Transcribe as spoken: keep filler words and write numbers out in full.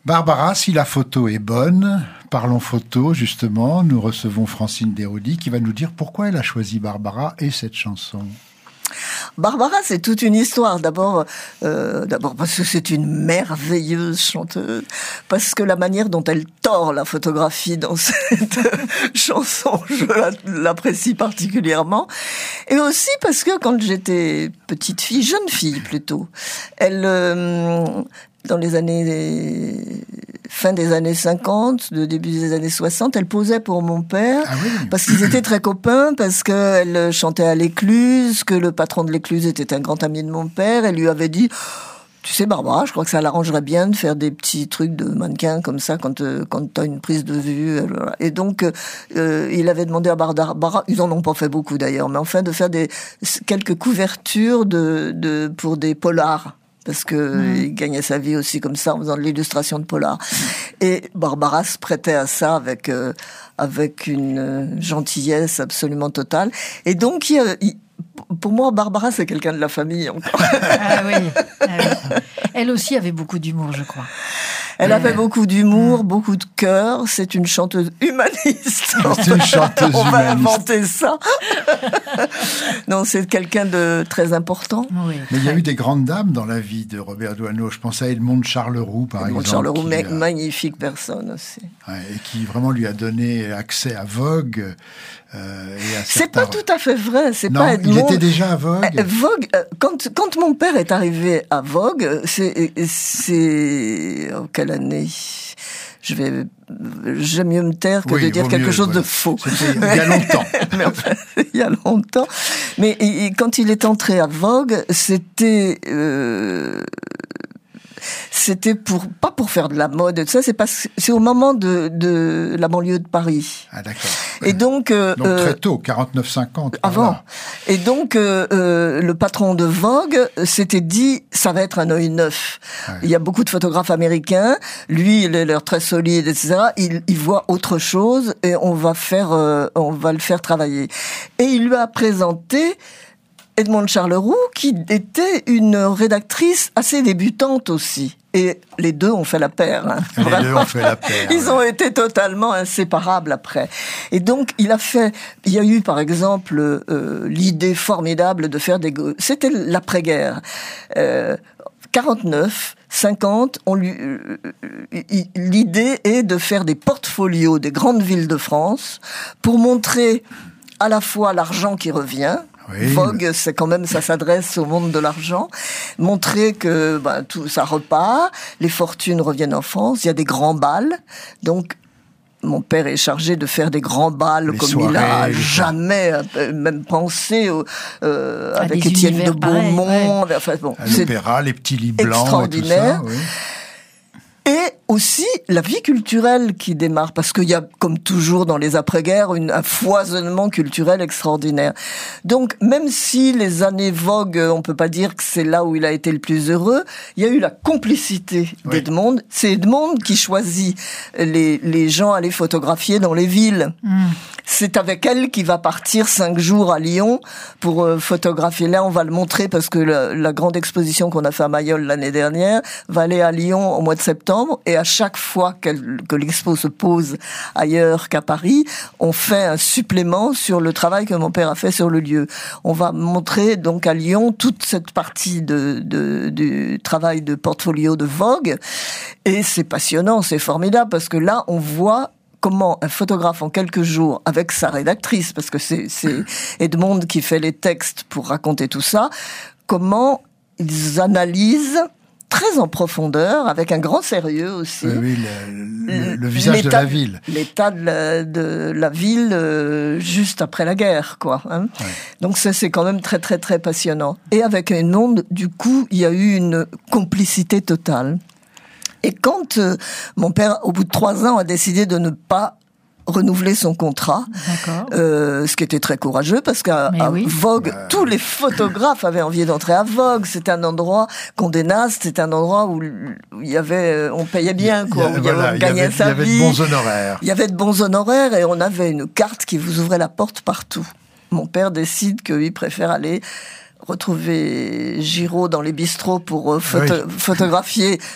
Barbara, si la photo est bonne, parlons photo justement, nous recevons Francine Desrody qui va nous dire pourquoi elle a choisi Barbara et cette chanson. Barbara, c'est toute une histoire. D'abord, euh, d'abord parce que c'est une merveilleuse chanteuse, parce que la manière dont elle tord la photographie dans cette chanson, je l'apprécie particulièrement. Et aussi parce que quand j'étais petite fille, jeune fille plutôt, elle, euh, dans les années fin des années cinquante, de début des années soixante, elle posait pour mon père, ah oui. parce qu'ils étaient très copains, parce qu'elle chantait à l'Écluse, que le patron de l'Écluse était un grand ami de mon père, elle lui avait dit... Tu sais, Barbara, je crois que ça l'arrangerait bien de faire des petits trucs de mannequin comme ça quand euh, quand t'as une prise de vue. Voilà. Et donc, euh, il avait demandé à Barbara, ils en ont pas fait beaucoup d'ailleurs, mais enfin de faire des quelques couvertures de de pour des polars. Parce que mmh. il gagnait sa vie aussi comme ça en faisant de l'illustration de polar. Et Barbara se prêtait à ça avec euh, avec une gentillesse absolument totale. Et donc, il, il, pour moi, Barbara, c'est quelqu'un de la famille encore. Ah oui. Ah oui. Elle aussi avait beaucoup d'humour, je crois. Elle avait beaucoup d'humour, beaucoup de cœur. C'est une chanteuse humaniste. C'est une chanteuse On va humaniste. inventer ça. Non, c'est quelqu'un de très important. Oui. Mais il y a eu des grandes dames dans la vie de Robert Doisneau. Je pense à Edmond Charleroux, par Edmond exemple. Charleroux, qui, ma- euh, magnifique personne aussi. ouais, et qui vraiment lui a donné accès à Vogue. Euh, et à C'est certains... pas tout à fait vrai. C'est non, pas Edmond. il était déjà à Vogue. Euh, Vogue, euh, quand, quand mon père est arrivé à Vogue, c'est, c'est, oh, quelle année? Je vais, j'aime mieux me taire que oui, de dire vaut quelque mieux, chose voilà. de faux. C'était il y a longtemps. Mais enfin, il y a longtemps. Mais et, et quand il est entré à Vogue, c'était, euh, c'était pour, pas pour faire de la mode, ça, c'est pas, c'est au moment de, de la banlieue de Paris. Ah, d'accord. Et donc, euh, donc très tôt, quarante-neuf cinquante. Avant. Et donc, euh, euh, le patron de Vogue s'était dit, ça va être un œil neuf. Ouais. Il y a beaucoup de photographes américains. Lui, il a l'air très solide, et cetera. Il, il voit autre chose et on va faire, euh, on va le faire travailler. Et il lui a présenté Edmond Charleroux, qui était une rédactrice assez débutante aussi. Et les deux ont fait la paire. Hein. Les Vraiment. deux ont fait la paire. Ils ouais. ont été totalement inséparables après. Et donc, il a fait... Il y a eu, par exemple, euh, l'idée formidable de faire des... C'était l'après-guerre. Euh, quarante-neuf, cinquante, on lui, euh, l'idée est de faire des portfolios des grandes villes de France pour montrer à la fois l'argent qui revient... Oui. Vogue, c'est quand même, ça s'adresse au monde de l'argent. Montrer que bah, tout ça repart, les fortunes reviennent en France, il y a des grands bals. Donc, mon père est chargé de faire des grands balles les comme soirées, il a jamais euh, même pensé euh, avec Étienne de Beaumont. Pareil, ouais. Enfin, bon, à l'opéra, les petits lits blancs extraordinaire. Et tout ça, oui. Et aussi la vie culturelle qui démarre, parce qu'il y a, comme toujours dans les après-guerres, une, un foisonnement culturel extraordinaire. Donc, même si les années Vogue, on peut pas dire que c'est là où il a été le plus heureux, il y a eu la complicité oui. d'Edmond. C'est Edmond qui choisit les, les gens à les photographier dans les villes. Mm. C'est avec elle qu'il va partir cinq jours à Lyon pour euh, photographier. Là, on va le montrer parce que la, la grande exposition qu'on a fait à Mayol l'année dernière va aller à Lyon au mois de septembre. Et à chaque fois qu'elle, que l'expo se pose ailleurs qu'à Paris, on fait un supplément sur le travail que mon père a fait sur le lieu. On va montrer donc à Lyon toute cette partie de, de, du travail de portfolio de Vogue. Et c'est passionnant, c'est formidable parce que là, on voit comment un photographe en quelques jours, avec sa rédactrice, parce que c'est, c'est Edmond qui fait les textes pour raconter tout ça, comment ils analysent très en profondeur, avec un grand sérieux aussi. Oui, oui le, le, le visage de la ville. L'état de la, de la ville euh, juste après la guerre, quoi. Hein. Ouais. Donc ça, c'est quand même très, très, très passionnant. Et avec Edmond, du coup, il y a eu une complicité totale. Et quand euh, mon père, au bout de trois ans, a décidé de ne pas renouveler son contrat, euh, ce qui était très courageux parce qu'à à oui. Vogue, euh... tous les photographes avaient envie d'entrer à Vogue. C'était un endroit Condé Nast, c'était un endroit où il y avait, on payait bien, quoi, il y a, où voilà, on gagnait sa vie. Il y avait de bons honoraires. Il y avait de bons honoraires et on avait une carte qui vous ouvrait la porte partout. Mon père décide qu'il préfère aller retrouver Giraud dans les bistrots pour photo- oui. photographier